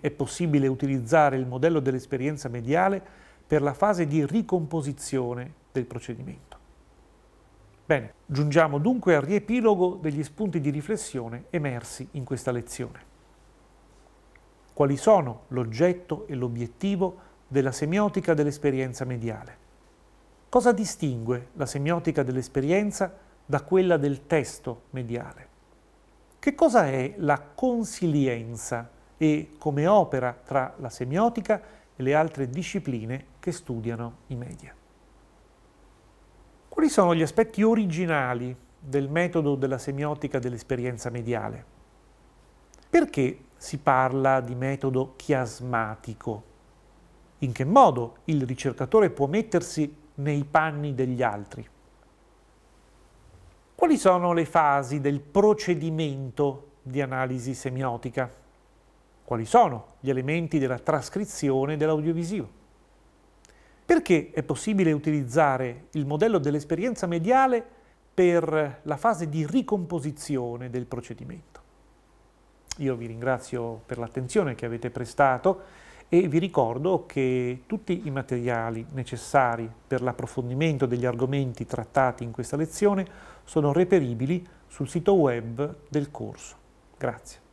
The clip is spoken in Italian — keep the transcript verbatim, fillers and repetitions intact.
è possibile utilizzare il modello dell'esperienza mediale per la fase di ricomposizione del procedimento. Bene, giungiamo dunque al riepilogo degli spunti di riflessione emersi in questa lezione. Quali sono l'oggetto e l'obiettivo della semiotica dell'esperienza mediale? Cosa distingue la semiotica dell'esperienza da quella del testo mediale? Che cosa è la consilienza e come opera tra la semiotica e le altre discipline che studiano i media? Quali sono gli aspetti originali del metodo della semiotica dell'esperienza mediale? Perché si parla di metodo chiasmatico? In che modo il ricercatore può mettersi nei panni degli altri? Quali sono le fasi del procedimento di analisi semiotica? Quali sono gli elementi della trascrizione dell'audiovisivo? Perché è possibile utilizzare il modello dell'esperienza mediale per la fase di ricomposizione del procedimento? Io vi ringrazio per l'attenzione che avete prestato e vi ricordo che tutti i materiali necessari per l'approfondimento degli argomenti trattati in questa lezione sono reperibili sul sito web del corso. Grazie.